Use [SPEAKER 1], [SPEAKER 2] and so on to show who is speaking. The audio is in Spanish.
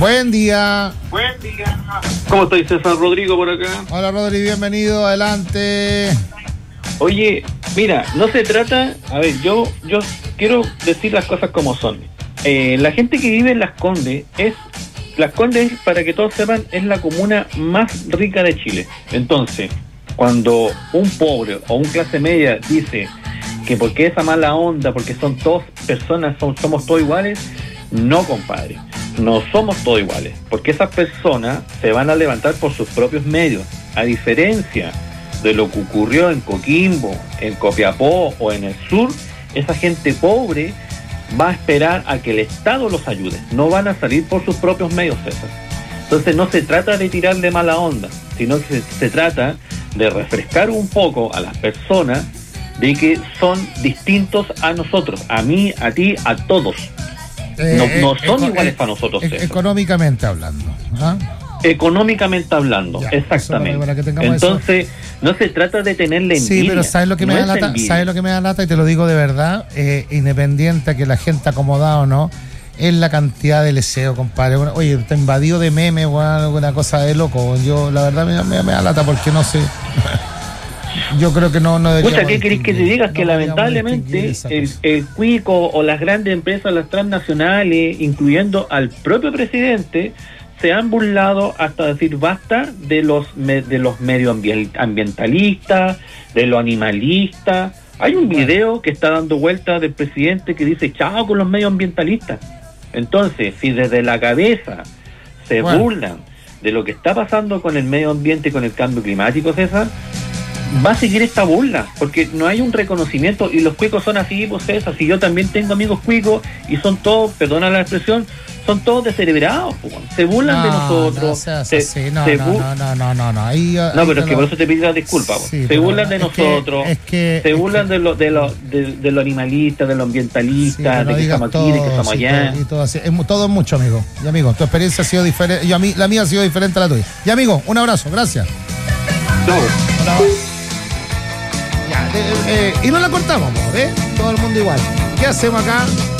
[SPEAKER 1] Buen día.
[SPEAKER 2] ¿Cómo estáis, César Rodrigo, por acá?
[SPEAKER 1] Hola, Rodri, bienvenido, adelante.
[SPEAKER 2] Oye, mira, no se trata... A ver, yo quiero decir las cosas como son. La gente que vive en Las Condes Las Condes, para que todos sepan, es la comuna más rica de Chile. Entonces, cuando un pobre o un clase media dice que porque esa mala onda, porque son todas personas, somos todos iguales, no, compadre, no somos todos iguales, porque esas personas se van a levantar por sus propios medios, a diferencia de lo que ocurrió en Coquimbo, en Copiapó o en el sur. Esa gente pobre va a esperar a que el Estado los ayude, no van a salir por sus propios medios, César. Entonces no se trata de tirar de mala onda, sino que se trata de refrescar un poco a las personas de que son distintos a nosotros, a mí, a ti, a todos. No son iguales para nosotros, César.
[SPEAKER 1] Económicamente hablando, ¿ah?
[SPEAKER 2] Económicamente hablando, ya, exactamente. Entonces, no se trata de tenerle envidia.
[SPEAKER 1] Sí, pero ¿sabes lo que me da lata? ¿Sabes lo que me da lata? Y te lo digo de verdad, independiente a que la gente acomodada o no, es la cantidad de leseo, compadre. Bueno, oye, está invadido de memes, alguna cosa de loco. Yo, la verdad, me da lata porque no sé. Yo creo que no debería.
[SPEAKER 2] Escucha, ¿qué querés que te digas? Que lamentablemente el cuico o las grandes empresas, las transnacionales, incluyendo al propio presidente, se han burlado hasta decir basta de los medioambientalistas, de los animalistas. Hay un video que está dando vuelta del presidente que dice chao con los medioambientalistas. Entonces, si desde la cabeza se burlan de lo que está pasando con el medio ambiente y con el cambio climático, César, va a seguir esta burla, porque no hay un reconocimiento, y los cuicos son así, pues César, si yo también tengo amigos cuicos, y son todos, perdona la expresión, son todos descerebrados, pues, se burlan de nosotros.
[SPEAKER 1] No, ahí,
[SPEAKER 2] pero es que por eso te pido disculpas,
[SPEAKER 1] sí,
[SPEAKER 2] se burlan de nosotros, se burlan de los animalistas, de los ambientalistas, de que estamos aquí, de que estamos allá.
[SPEAKER 1] Y todo así. Todo es mucho, amigo. Y amigo, tu experiencia ha sido diferente, la mía ha sido diferente a la tuya. Y amigo, un abrazo, gracias.
[SPEAKER 2] Chau.
[SPEAKER 1] Y no la cortamos, ¿eh? Todo el mundo igual. ¿Qué hacemos acá?